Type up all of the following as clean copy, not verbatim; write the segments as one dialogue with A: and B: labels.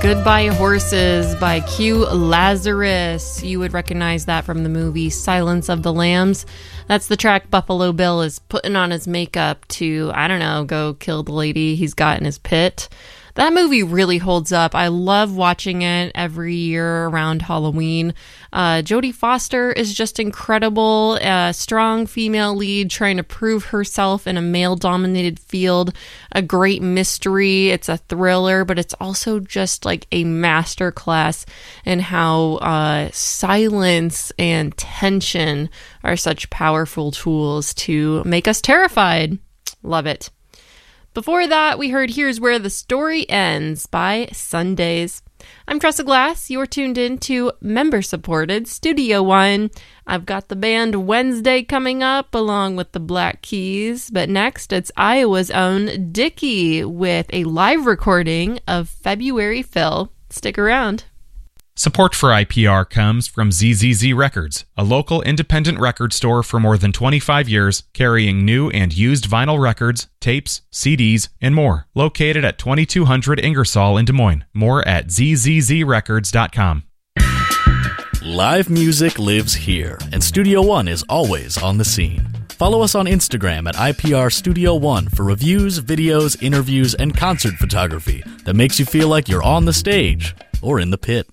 A: Goodbye Horses by Q Lazarus. You would recognize that from the movie Silence of the Lambs. That's the track Buffalo Bill is putting on his makeup to, I don't know, go kill the lady he's got in his pit. That movie really holds up. I love watching it every year around Halloween. Jodie Foster is just incredible. A strong female lead trying to prove herself in a male-dominated field. A great mystery. It's a thriller, but it's also just like a masterclass in how silence and tension are such powerful tools to make us terrified. Love it. Before that, we heard Here's Where the Story Ends by Sundays. I'm Tressa Glass. You're tuned in to member-supported Studio One. I've got the band Wednesday coming up along with the Black Keys. But next, it's Iowa's own Dickie with a live recording of February Fill. Stick around.
B: Support for IPR comes from ZZZ Records, a local independent record store for more than 25 years, carrying new and used vinyl records, tapes, CDs, and more. Located at 2200 Ingersoll in Des Moines. More at zzzrecords.com.
C: Live music lives here, and Studio One is always on the scene. Follow us on Instagram at IPR Studio One for reviews, videos, interviews, and concert photography that makes you feel like you're on the stage or in the pit.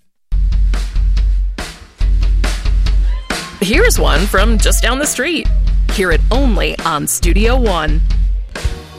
D: Here's one from just down the street. Hear it only on Studio One.